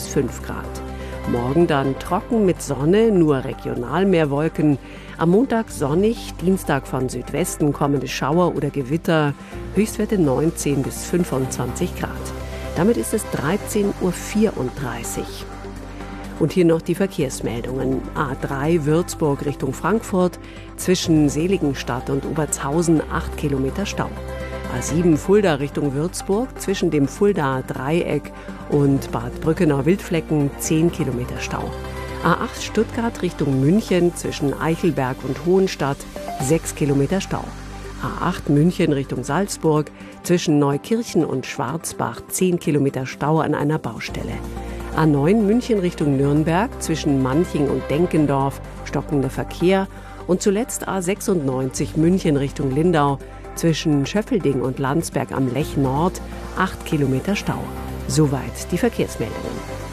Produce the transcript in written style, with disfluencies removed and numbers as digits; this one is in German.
5 Grad. Morgen dann trocken mit Sonne, nur regional mehr Wolken. Am Montag sonnig, Dienstag von Südwesten kommende Schauer oder Gewitter. Höchstwerte 19 bis 25 Grad. Damit ist es 13:34 Uhr. Und hier noch die Verkehrsmeldungen. A3 Würzburg Richtung Frankfurt, zwischen Seligenstadt und Obertshausen 8 Kilometer Stau. A7 Fulda Richtung Würzburg, zwischen dem Fuldaer Dreieck und Bad Brückenau-Wildflecken 10 Kilometer Stau. A8 Stuttgart Richtung München, zwischen Eichelberg und Hohenstadt 6 Kilometer Stau. A8 München Richtung Salzburg, zwischen Neukirchen und Schwarzbach 10 Kilometer Stau an einer Baustelle. A9 München Richtung Nürnberg, zwischen Manching und Denkendorf stockender Verkehr. Und zuletzt A96 München Richtung Lindau, zwischen Schöffelding und Landsberg am Lech Nord 8 Kilometer Stau. Soweit die Verkehrsmeldungen.